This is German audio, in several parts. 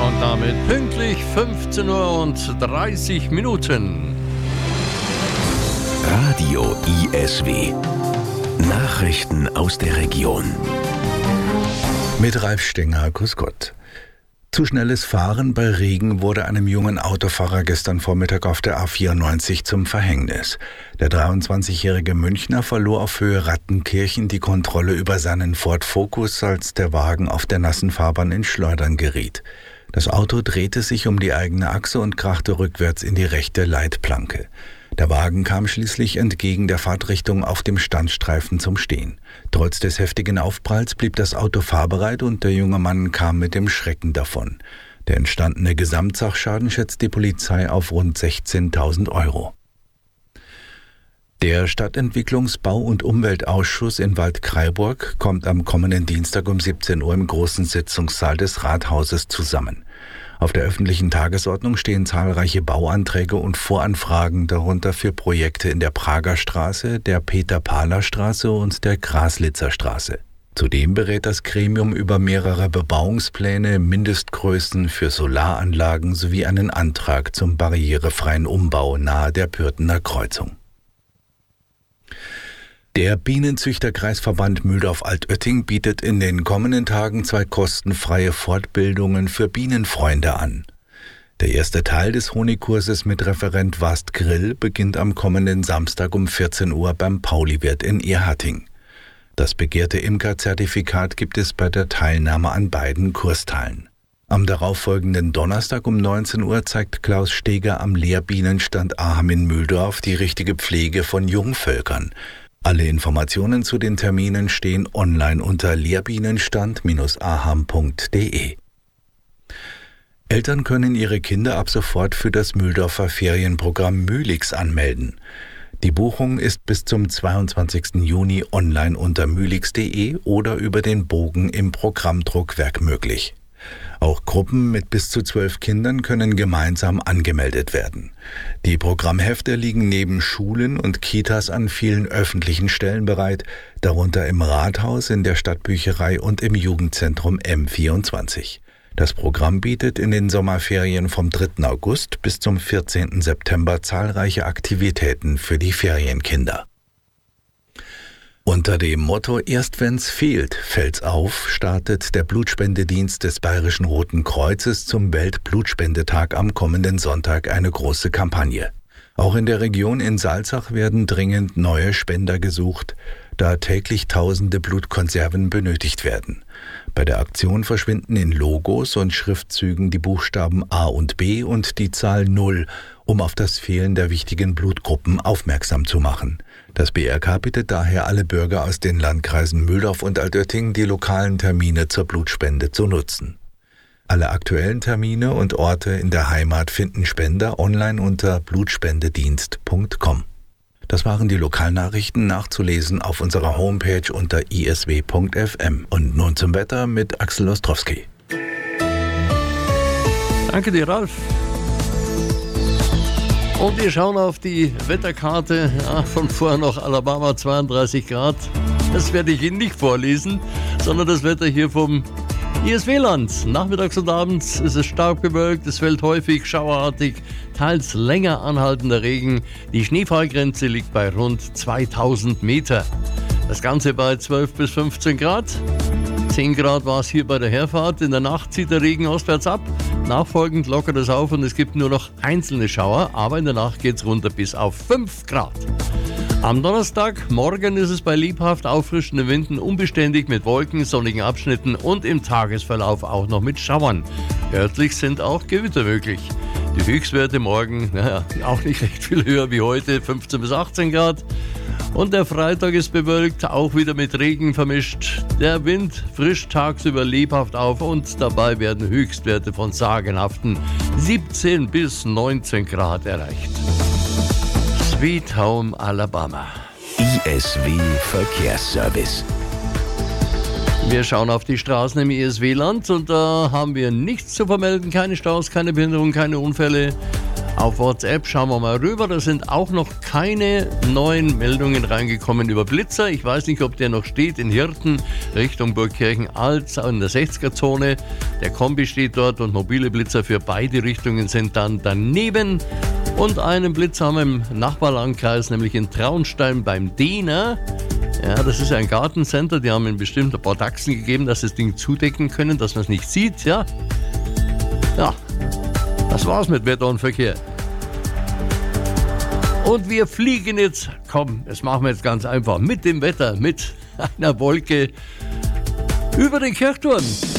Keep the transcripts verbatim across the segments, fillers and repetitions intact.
Und damit pünktlich fünfzehn Uhr und dreißig Minuten. Radio I S W. Nachrichten aus der Region. Mit Ralf Stenger, grüß Gott. Zu schnelles Fahren bei Regen wurde einem jungen Autofahrer gestern Vormittag auf der A vierundneunzig zum Verhängnis. Der dreiundzwanzigjährige Münchner verlor auf Höhe Rattenkirchen die Kontrolle über seinen Ford Focus, als der Wagen auf der nassen Fahrbahn ins Schleudern geriet. Das Auto drehte sich um die eigene Achse und krachte rückwärts in die rechte Leitplanke. Der Wagen kam schließlich entgegen der Fahrtrichtung auf dem Standstreifen zum Stehen. Trotz des heftigen Aufpralls blieb das Auto fahrbereit und der junge Mann kam mit dem Schrecken davon. Der entstandene Gesamtsachschaden schätzt die Polizei auf rund sechzehntausend Euro. Der Stadtentwicklungs-, Bau- und Umweltausschuss in Waldkraiburg kommt am kommenden Dienstag um siebzehn Uhr im großen Sitzungssaal des Rathauses zusammen. Auf der öffentlichen Tagesordnung stehen zahlreiche Bauanträge und Voranfragen, darunter für Projekte in der Prager Straße, der Peter-Pahler-Straße und der Graslitzer Straße. Zudem berät das Gremium über mehrere Bebauungspläne, Mindestgrößen für Solaranlagen sowie einen Antrag zum barrierefreien Umbau nahe der Pürtener Kreuzung. Der Bienenzüchterkreisverband Mühldorf-Altötting bietet in den kommenden Tagen zwei kostenfreie Fortbildungen für Bienenfreunde an. Der erste Teil des Honigkurses mit Referent Wast Grill beginnt am kommenden Samstag um vierzehn Uhr beim Pauliwirt in Ehrhatting. Das begehrte Imkerzertifikat gibt es bei der Teilnahme an beiden Kursteilen. Am darauffolgenden Donnerstag um neunzehn Uhr zeigt Klaus Steger am Lehrbienenstand Aham in Mühldorf die richtige Pflege von Jungvölkern. Alle Informationen zu den Terminen stehen online unter lehrbienenstand Bindestrich aham punkt de. Eltern können ihre Kinder ab sofort für das Mühldorfer Ferienprogramm Mülix anmelden. Die Buchung ist bis zum zweiundzwanzigsten Juni online unter mülix punkt de oder über den Bogen im Programmdruckwerk möglich. Auch Gruppen mit bis zu zwölf Kindern können gemeinsam angemeldet werden. Die Programmhefte liegen neben Schulen und Kitas an vielen öffentlichen Stellen bereit, darunter im Rathaus, in der Stadtbücherei und im Jugendzentrum M vierundzwanzig. Das Programm bietet in den Sommerferien vom dritten August bis zum vierzehnten September zahlreiche Aktivitäten für die Ferienkinder. Unter dem Motto »Erst wenn's fehlt, fällt's auf« startet der Blutspendedienst des Bayerischen Roten Kreuzes zum Weltblutspendetag am kommenden Sonntag eine große Kampagne. Auch in der Region in Salzach werden dringend neue Spender gesucht, da täglich tausende Blutkonserven benötigt werden. Bei der Aktion verschwinden in Logos und Schriftzügen die Buchstaben A und B und die Zahl null, um auf das Fehlen der wichtigen Blutgruppen aufmerksam zu machen. Das B R K bittet daher alle Bürger aus den Landkreisen Mühldorf und Altötting, die lokalen Termine zur Blutspende zu nutzen. Alle aktuellen Termine und Orte in der Heimat finden Spender online unter blutspendedienst punkt com. Das waren die Lokalnachrichten, nachzulesen auf unserer Homepage unter i s w punkt f m. Und nun zum Wetter mit Axel Ostrowski. Danke dir, Ralf. Und wir schauen auf die Wetterkarte. Ja, von vorher noch Alabama, zweiunddreißig Grad. Das werde ich Ihnen nicht vorlesen, sondern das Wetter hier vom I S W-Land. Nachmittags und abends ist es stark bewölkt, es fällt häufig schauerartig, teils länger anhaltender Regen. Die Schneefallgrenze liegt bei rund zweitausend Meter. Das Ganze bei zwölf bis fünfzehn Grad. zehn Grad war es hier bei der Herfahrt. In der Nacht zieht der Regen ostwärts ab. Nachfolgend lockert es auf und es gibt nur noch einzelne Schauer, aber in der Nacht geht es runter bis auf fünf Grad. Am Donnerstag, morgen ist es bei lebhaft auffrischenden Winden unbeständig mit Wolken, sonnigen Abschnitten und im Tagesverlauf auch noch mit Schauern. Örtlich sind auch Gewitter möglich. Die Höchstwerte morgen, naja, auch nicht recht viel höher wie heute, fünfzehn bis achtzehn Grad. Und der Freitag ist bewölkt, auch wieder mit Regen vermischt. Der Wind frischt tagsüber lebhaft auf und dabei werden Höchstwerte von sagenhaften siebzehn bis neunzehn Grad erreicht. Sweet Home Alabama. I S W Verkehrsservice. Wir schauen auf die Straßen im I S W-Land und da haben wir nichts zu vermelden. Keine Staus, keine Behinderung, keine Unfälle. Auf WhatsApp schauen wir mal rüber, da sind auch noch keine neuen Meldungen reingekommen über Blitzer. Ich weiß nicht, ob der noch steht in Hirten Richtung Burgkirchen-Alt in der sechziger-Zone. Der Kombi steht dort und mobile Blitzer für beide Richtungen sind dann daneben. Und einen Blitzer haben wir im Nachbarlandkreis, nämlich in Traunstein beim Dehner. Ja, das ist ein Gartencenter, die haben ihm bestimmt ein paar Dachsen gegeben, dass sie das Ding zudecken können, dass man es nicht sieht. Ja, ja. Das war's mit Wetter und Verkehr. Und wir fliegen jetzt, komm, das machen wir jetzt ganz einfach, mit dem Wetter, mit einer Wolke über den Kirchturm.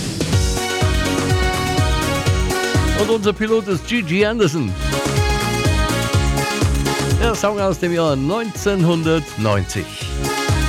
Und unser Pilot ist Gigi Anderson. Der Song aus dem Jahr neunzehnhundertneunzig.